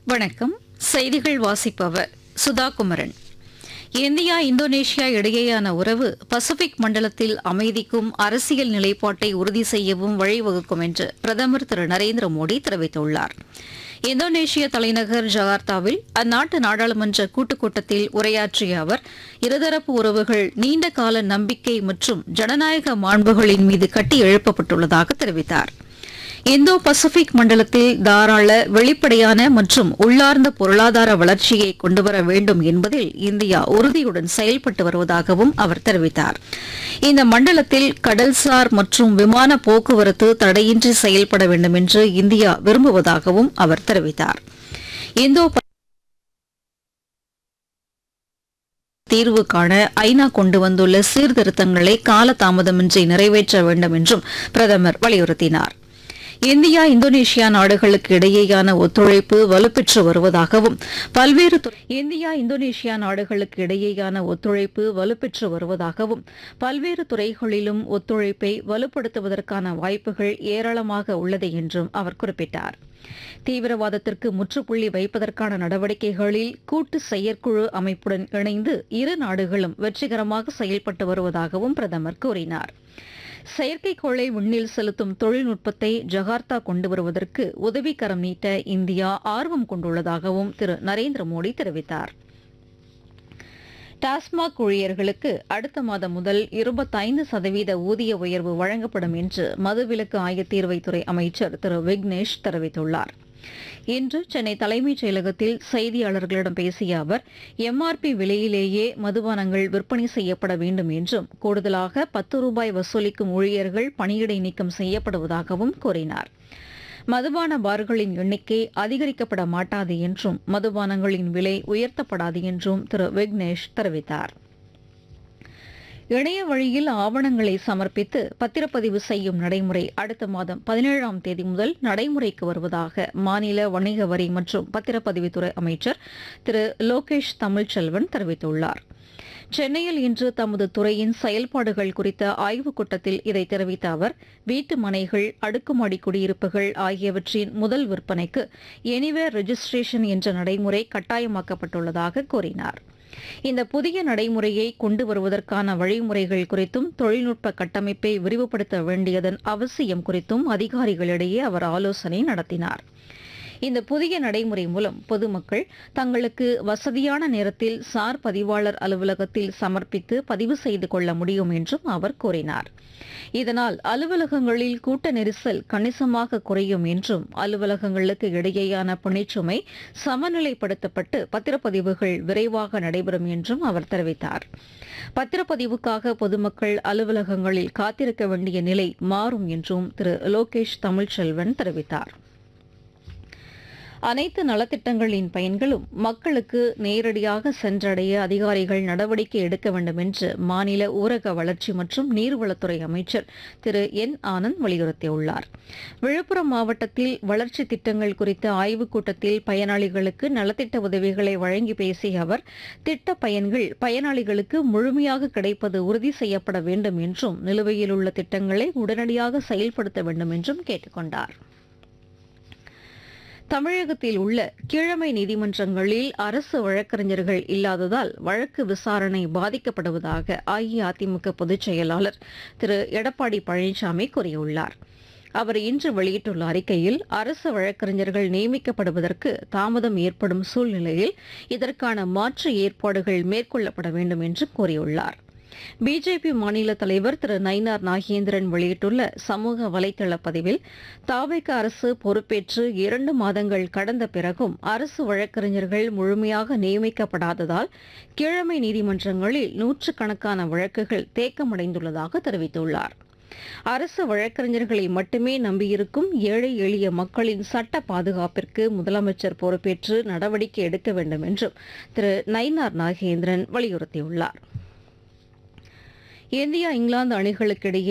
வணக்கம். செய்திகள் வாசிப்பவர் சுதா குமரன். இந்தியா இந்தோனேஷியா இடையேயான உறவு பசிபிக் மண்டலத்தில் அமைதிக்கும் அரசியல் நிலைப்பாட்டை உறுதி செய்யவும் வழிவகுக்கும் என்று பிரதமர் திரு நரேந்திர மோடி தெரிவித்துள்ளார். இந்தோனேஷிய தலைநகர் ஜகார்த்தாவில் அந்நாட்டு நாடாளுமன்ற கூட்டுக் கூட்டத்தில் உரையாற்றிய அவர், இருதரப்பு உறவுகள் நீண்டகால நம்பிக்கை மற்றும் ஜனநாயக மாண்புகளின் மீது கட்டி எழுப்பப்பட்டுள்ளதாக தெரிவித்தார். இந்தோ பசிபிக் மண்டலத்தில் தாராள, வெளிப்படையான மற்றும் உள்ளார்ந்த பொருளாதார வளர்ச்சியை கொண்டுவர வேண்டும் என்பதில் இந்தியா உறுதியுடன் செயல்பட்டு வருவதாகவும் அவர் தெரிவித்தார். இந்த மண்டலத்தில் கடல்சார் மற்றும் விமான போக்குவரத்து தடையின்றி செயல்பட வேண்டும் என்று இந்தியா விரும்புவதாகவும் அவர் தெரிவித்தார். இந்தோ தீர்வு காண ஐநா கொண்டு வந்துள்ள சீர்திருத்தங்களை காலதாமதமின்றி நிறைவேற்ற வேண்டும் என்றும் பிரதமர் வலியுறுத்தினார். இந்தியா இந்தோனேஷியா நாடுகளுக்கு இடையேயான ஒத்துழைப்பு வலுப்பெற்று வருவதாகவும் பல்வேறு துறைகளிலும் ஒத்துழைப்பை வலுப்படுத்துவதற்கான வாய்ப்புகள் ஏராளமாக உள்ளது என்றும் அவர் குறிப்பிட்டார். தீவிரவாதத்திற்கு முற்றுப்புள்ளி வைப்பதற்கான நடவடிக்கைகளில் கூட்டு செயற்குழு அமைப்புடன் இணைந்து இரு நாடுகளும் வெற்றிகரமாக செயல்பட்டு வருவதாகவும் பிரதமர் கூறினார். செயற்கைக்கோளை விண்ணில் செலுத்தும் தொழில்நுட்பத்தை ஜகார்த்தா கொண்டு வருவதற்கு உதவிக்கரம் நீட்ட இந்தியா ஆர்வம் கொண்டுள்ளதாகவும் திரு நரேந்திர மோடி தெரிவித்தார். டாஸ்மாக் ஊழியர்களுக்கு அடுத்த மாதம் முதல் 25% ஊதிய உயர்வு வழங்கப்படும் என்று மதுவிலக்கு ஆயத்தீர்வைத்துறை அமைச்சர் திரு விக்னேஷ் தெரிவித்துள்ளார். இன்று சென்னை தலைமைச் செயலகத்தில் செய்தியாளர்களிடம் பேசிய அவர், எம்ஆர்பி விலையிலேயே மதுபானங்கள் விற்பனை செய்யப்பட வேண்டும் என்றும், கூடுதலாக 10 ரூபாய் வசூலிக்கும் ஊழியர்கள் பணியிடை நீக்கம் செய்யப்படுவதாகவும் கூறினார். மதுபான பார்களின் எண்ணிக்கை அதிகரிக்கப்பட மாட்டாது என்றும், மதுபானங்களின் விலை உயர்த்தப்படாது என்றும் திரு விக்னேஷ் தெரிவித்தார். இணைய வழியில் ஆவணங்களை சமர்ப்பித்து பத்திரப்பதிவு செய்யும் நடைமுறை அடுத்த மாதம் 17ஆம் தேதி முதல் நடைமுறைக்கு வருவதாக மாநில வணிக வரி மற்றும் பத்திரப்பதிவுத்துறை அமைச்சர் திரு லோகேஷ் தமிழ்ச்செல்வன் தெரிவித்துள்ளார். சென்னையில் இன்று தமது துறையின் செயல்பாடுகள் குறித்த ஆய்வுக் கூட்டத்தில் இதை தெரிவித்த அவர், வீட்டு மனைகள், அடுக்குமாடி குடியிருப்புகள் ஆகியவற்றின் முதல் விற்பனைக்கு எனிவேர் ரெஜிஸ்ட்ரேஷன் என்ற நடைமுறை கட்டாயமாக்கப்பட்டுள்ளதாக கூறினார். இந்த புதிய நடைமுறையை கொண்டு வருவதற்கான வழிமுறைகள் குறித்தும் தொழில்நுட்ப கட்டமைப்பை விரிவுபடுத்த வேண்டியதன் அவசியம் குறித்தும் அதிகாரிகளிடையே அவர் ஆலோசனை நடத்தினார். இந்த புதிய நடைமுறை மூலம் பொதுமக்கள் தங்களுக்கு வசதியான நேரத்தில் சார் பதிவாளர் அலுவலகத்தில் சமர்ப்பித்து பதிவு செய்து கொள்ள முடியும் என்றும் அவர் கூறினார். இதனால் அலுவலகங்களில் கூட்ட நெரிசல் கணிசமாக குறையும் என்றும், அலுவலகங்களுக்கு இடையேயான பணிச்சுமை சமநிலைப்படுத்தப்பட்டு பத்திரப்பதிவுகள் விரைவாக நடைபெறும் என்றும் அவர் தெரிவித்தார். பத்திரப்பதிவுக்காக பொதுமக்கள் அலுவலகங்களில் காத்திருக்க வேண்டிய நிலை மாறும் என்றும் திரு லோகேஷ் தமிழ்ச்செல்வன் தெரிவித்தார். அனைத்து நலத்திட்டங்களின் பயன்களும் மக்களுக்கு நேரடியாக சென்றடைய அதிகாரிகள் நடவடிக்கை எடுக்க வேண்டும் என்று மாநில ஊரக வளர்ச்சி மற்றும் நீர்வளத்துறை அமைச்சர் திரு என் ஆனந்த் வலியுறுத்தியுள்ளார். விழுப்புரம் மாவட்டத்தில் வளர்ச்சித் திட்டங்கள் குறித்த ஆய்வுக் கூட்டத்தில் பயனாளிகளுக்கு நலத்திட்ட உதவிகளை வழங்கி பேசிய அவர், திட்ட பயன்கள் பயனாளிகளுக்கு முழுமையாக கிடைப்பது உறுதி செய்யப்பட வேண்டும் என்றும், நிலுவையில் உள்ள திட்டங்களை உடனடியாக செயல்படுத்த வேண்டும் என்றும் கேட்டுக் கொண்டார். தமிழகத்தில் உள்ள கீழமை நீதிமன்றங்களில் அரசு வழக்கறிஞர்கள் இல்லாததால் வழக்கு விசாரணை பாதிக்கப்படுவதாக அஇஅதிமுக பொதுச் செயலாளர் திரு எடப்பாடி பழனிசாமி கூறியுள்ளார். அவர் இன்று வெளியிட்டுள்ள அறிக்கையில், அரசு வழக்கறிஞர்கள் நியமிக்கப்படுவதற்கு தாமதம் ஏற்படும் சூழ்நிலையில் இதற்கான மாற்று ஏற்பாடுகள் மேற்கொள்ளப்பட வேண்டும் என்று கூறியுள்ளார். பிஜேபி மாநில தலைவர் திரு நயினார் நாகேந்திரன் வெளியிட்டுள்ள சமூக வலைதள பதிவில், தாவேக அரசு பொறுப்பேற்று 2 மாதங்கள் கடந்த பிறகும் அரசு வழக்கறிஞர்கள் முழுமையாக நியமிக்கப்படாததால் கீழமை நீதிமன்றங்களில் நூற்றுக்கணக்கான வழக்குகள் தேக்கமடைந்துள்ளதாக தெரிவித்துள்ளார். அரசு வழக்கறிஞர்களை மட்டுமே நம்பியிருக்கும் ஏழை எளிய மக்களின் சட்ட பாதுகாப்பிற்கு முதலமைச்சர் பொறுப்பேற்று நடவடிக்கை எடுக்க வேண்டும் என்றும் திரு நயினார் நாகேந்திரன் வலியுறுத்தியுள்ளார். இந்தியா இங்கிலாந்து அணிகளுக்கிடையே